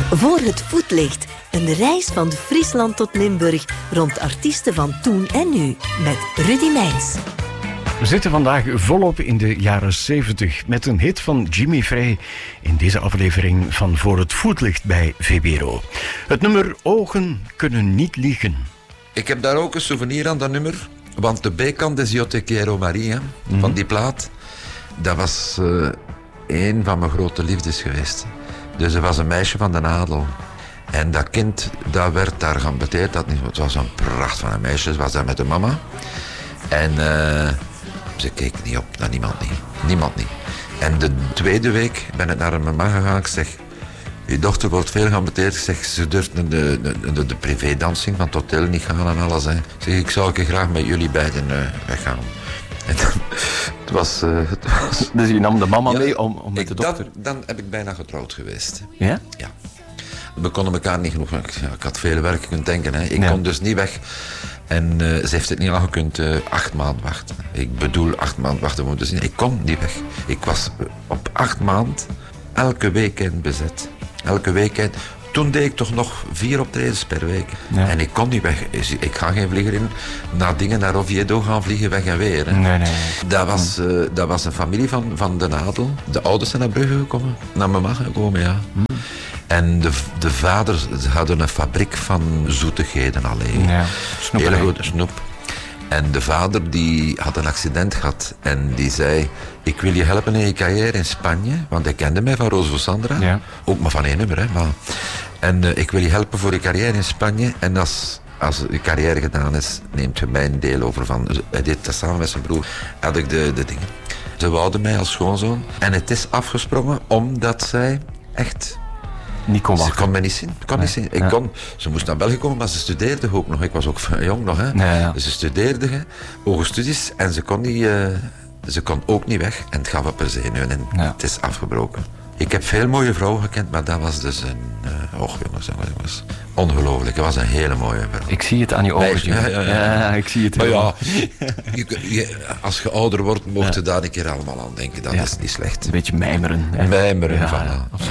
Voor het voetlicht. Een reis van Friesland tot Limburg rond artiesten van toen en nu. Met Rudy Meijns. We zitten vandaag volop in de jaren 70 met een hit van Jimmy Frey in deze aflevering van Voor het voetlicht bij VPRO. Het nummer Ogen kunnen niet liegen. Ik heb daar ook een souvenir aan dat nummer, want de B-kant des Yo te quiero Maria van die plaat, dat was een van mijn grote liefdes geweest. Dus er was een meisje van de adel. En dat kind, dat werd daar gaan beteerd. Het was een pracht van een meisje. Ze was daar met de mama. En ze keek niet op naar niemand niet. Niemand niet. En de tweede week ben ik naar een mama gegaan. Ik zeg, uw dochter wordt veel gaan beteerd. Ik zeg, ze durft de privédansing van het hotel niet gaan en alles. Hè. Ik zeg, ik zou graag met jullie beiden weggaan. En het was... Dus je nam de mama mee om met de dochter? Dan heb ik bijna getrouwd geweest. Ja? Ja. We konden elkaar niet genoeg... Ik had veel werk kunnen denken. Hè. Ik kon dus niet weg. En ze heeft het niet aangekund 8 maanden wachten. Ik bedoel 8 maanden wachten. Moeten zien. Ik kon niet weg. Ik was op 8 maanden elke weekend bezet. Elke weekend. Toen deed ik toch nog 4 optredens per week. Ja. En ik kon niet weg. Ik ga geen vlieger in naar Oviedo gaan vliegen, weg en weer. Hè. Nee. Dat was een familie van de adel. De ouders zijn naar Brugge gekomen. Naar mama gekomen, ja. En de vaders hadden een fabriek van zoetigheden alleen. Ja, hele grote snoep. En de vader die had een accident gehad. En die zei, ik wil je helpen in je carrière in Spanje. Want hij kende mij van Roos Sandra. Ja. Ook maar van 1 nummer. Hè, maar. En ik wil je helpen voor je carrière in Spanje. En als je carrière gedaan is, neemt je mij een deel over van... Hij deed dat samen met zijn broer. Had ik de dingen. Ze wouden mij als schoonzoon. En het is afgesprongen omdat zij echt... Niet kon wachten. Ze kon mij niet zien. Ze moest naar België komen, maar ze studeerde ook nog. Ik was ook jong nog. Hè. Ja. Dus ze studeerde, hoge studies, en ze kon ook niet weg. En het gaf op haar zenuwen en het is afgebroken. Ik heb veel mooie vrouwen gekend, maar dat was dus een... jongens. Ongelooflijk. Dat was een hele mooie vrouw. Ik zie het aan je ogen. Ja, ik zie het. Maar ja, als je ouder wordt, mocht je daar een keer allemaal aan denken. Dat is niet slecht. Een beetje mijmeren. Mijmeren, voilà.